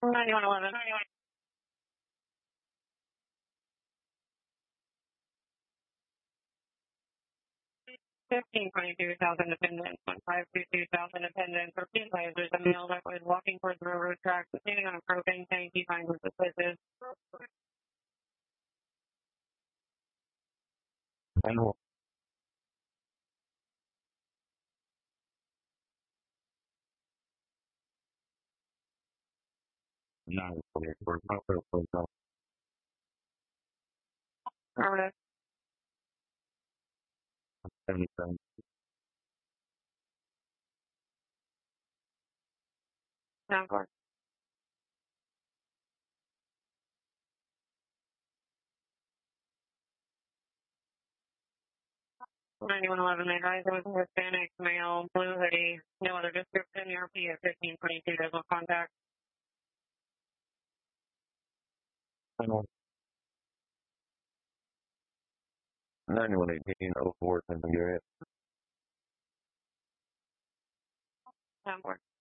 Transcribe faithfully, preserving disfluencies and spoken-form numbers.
ninety-one eleven. fifteen twenty-two South Independence, one five two two South Independence. Repeat advise there's a male that was walking towards the railroad tracks, standing on a propane tank. He finds what this is. I know. Nine forty-four. Affirmative. seventy-seven. Sound course. ninety-one eleven, they advise it was a Hispanic male, blue hoodie, no other description, E R P at fifteen twenty-two, there's no contact. I know. ninety-one eighteen oh four, Central Area. Sound course.